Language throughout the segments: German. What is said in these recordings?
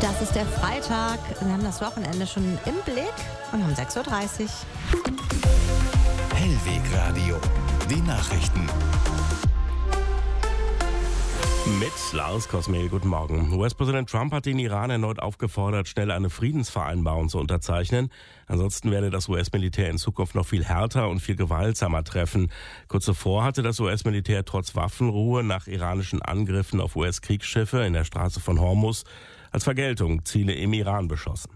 Das ist der Freitag. Wir haben das Wochenende schon im Blick und haben 6.30 Uhr. Hellweg Radio. Die Nachrichten. Mit Lars Kosmel, guten Morgen. US-Präsident Trump hat den Iran erneut aufgefordert, schnell eine Friedensvereinbarung zu unterzeichnen. Ansonsten werde das US-Militär in Zukunft noch viel härter und viel gewaltsamer treffen. Kurz zuvor hatte das US-Militär trotz Waffenruhe nach iranischen Angriffen auf US-Kriegsschiffe in der Straße von Hormuz als Vergeltung Ziele im Iran beschossen.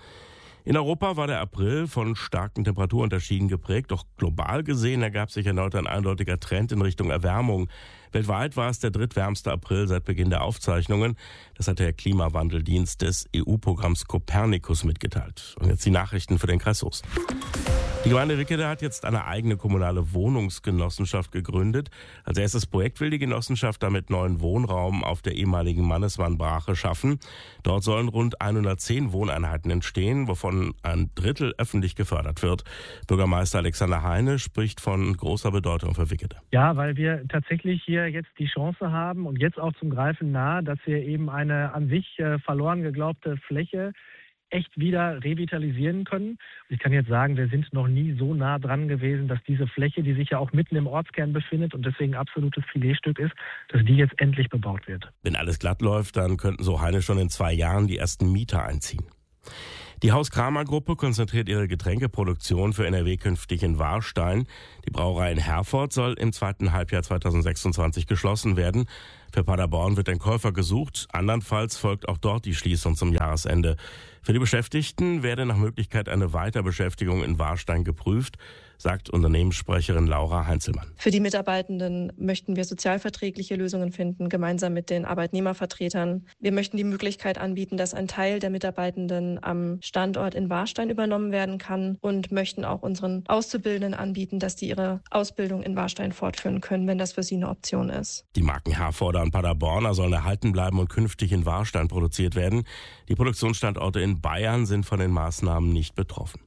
In Europa war der April von starken Temperaturunterschieden geprägt, doch global gesehen ergab sich erneut ein eindeutiger Trend in Richtung Erwärmung. Weltweit war es der drittwärmste April seit Beginn der Aufzeichnungen. Das hat der Klimawandeldienst des EU-Programms Copernicus mitgeteilt. Und jetzt die Nachrichten für den Kreis Soest. Die Gemeinde Wickede hat jetzt eine eigene kommunale Wohnungsgenossenschaft gegründet. Als erstes Projekt will die Genossenschaft damit neuen Wohnraum auf der ehemaligen Mannesmann-Brache schaffen. Dort sollen rund 110 Wohneinheiten entstehen, wovon ein Drittel öffentlich gefördert wird. Bürgermeister Alexander Heine spricht von großer Bedeutung für Wickede. Ja, weil wir tatsächlich hier jetzt die Chance haben und jetzt auch zum Greifen nahe, dass wir eben eine an sich verloren geglaubte Fläche echt wieder revitalisieren können. Und ich kann jetzt sagen, wir sind noch nie so nah dran gewesen, dass diese Fläche, die sich ja auch mitten im Ortskern befindet und deswegen absolutes Filetstück ist, dass die jetzt endlich bebaut wird. Wenn alles glatt läuft, dann könnten so Heine schon in 2 Jahren die ersten Mieter einziehen. Die Haus-Kramer-Gruppe konzentriert ihre Getränkeproduktion für NRW künftig in Warstein. Die Brauerei in Herford soll im zweiten Halbjahr 2026 geschlossen werden. Für Paderborn wird ein Käufer gesucht. Andernfalls folgt auch dort die Schließung zum Jahresende. Für die Beschäftigten werde nach Möglichkeit eine Weiterbeschäftigung in Warstein geprüft, sagt Unternehmenssprecherin Laura Heinzelmann. Für die Mitarbeitenden möchten wir sozialverträgliche Lösungen finden, gemeinsam mit den Arbeitnehmervertretern. Wir möchten die Möglichkeit anbieten, dass ein Teil der Mitarbeitenden am Standort in Warstein übernommen werden kann und möchten auch unseren Auszubildenden anbieten, dass die ihre Ausbildung in Warstein fortführen können, wenn das für sie eine Option ist. Die Marken Herforder und Paderborner sollen erhalten bleiben und künftig in Warstein produziert werden. Die Produktionsstandorte in Bayern sind von den Maßnahmen nicht betroffen.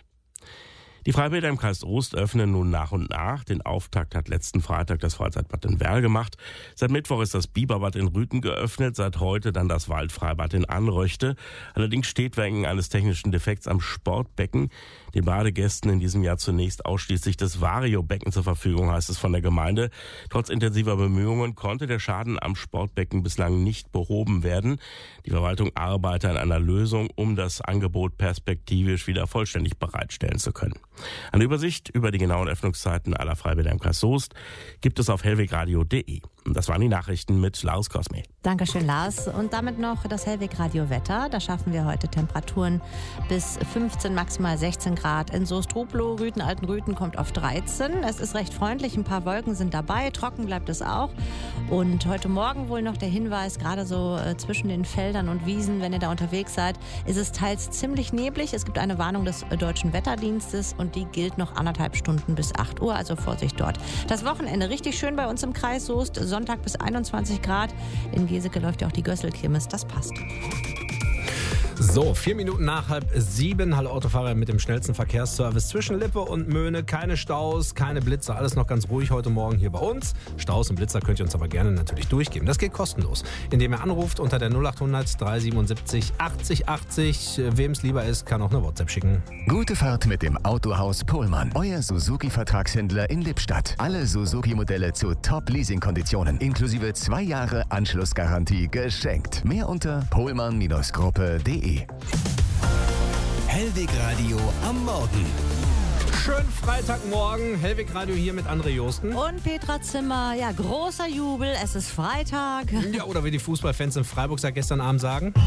Die Freibäder im Kreis Ost öffnen nun nach und nach. Den Auftakt hat letzten Freitag das Freizeitbad in Werl gemacht. Seit Mittwoch ist das Biberbad in Rüthen geöffnet, seit heute dann das Waldfreibad in Anröchte. Allerdings steht wegen eines technischen Defekts am Sportbecken den Badegästen in diesem Jahr zunächst ausschließlich das Vario-Becken zur Verfügung, heißt es von der Gemeinde. Trotz intensiver Bemühungen konnte der Schaden am Sportbecken bislang nicht behoben werden. Die Verwaltung arbeitet an einer Lösung, um das Angebot perspektivisch wieder vollständig bereitstellen zu können. Eine Übersicht über die genauen Öffnungszeiten aller Freibäder im Kreis Soest gibt es auf hellwegradio.de. Und das waren die Nachrichten mit Lars Kosmel. Dankeschön, Lars. Und damit noch das Hellweg-Radio-Wetter. Da schaffen wir heute Temperaturen bis 15, maximal 16 Grad. In Soest-Ruplow, Rüthen, Altenrüthen kommt auf 13. Es ist recht freundlich, ein paar Wolken sind dabei, trocken bleibt es auch. Und heute Morgen wohl noch der Hinweis, gerade so zwischen den Feldern und Wiesen, wenn ihr da unterwegs seid, ist es teils ziemlich neblig. Es gibt eine Warnung des Deutschen Wetterdienstes und die gilt noch 1,5 Stunden bis 8 Uhr, also Vorsicht dort. Das Wochenende richtig schön bei uns im Kreis Soest, Sonntag bis 21 Grad. In Geseke läuft ja auch die Gösselkirmes, das passt. So, 4 Minuten nach 6:30. Hallo Autofahrer mit dem schnellsten Verkehrsservice zwischen Lippe und Möhne. Keine Staus, keine Blitzer, alles noch ganz ruhig heute Morgen hier bei uns. Staus und Blitzer könnt ihr uns aber gerne natürlich durchgeben. Das geht kostenlos, indem ihr anruft unter der 0800 377 80 80. Wem es lieber ist, kann auch eine WhatsApp schicken. Gute Fahrt mit dem Autohaus Pohlmann. Euer Suzuki-Vertragshändler in Lippstadt. Alle Suzuki-Modelle zu Top-Leasing-Konditionen. Inklusive 2 Jahre Anschlussgarantie geschenkt. Mehr unter pohlmann-gruppe.de. Hellweg Radio am Morgen. Schönen Freitagmorgen. Hellweg Radio hier mit André Josten. Und Petra Zimmer. Ja, großer Jubel. Es ist Freitag. Ja, oder wie die Fußballfans in Freiburg seit gestern Abend sagen.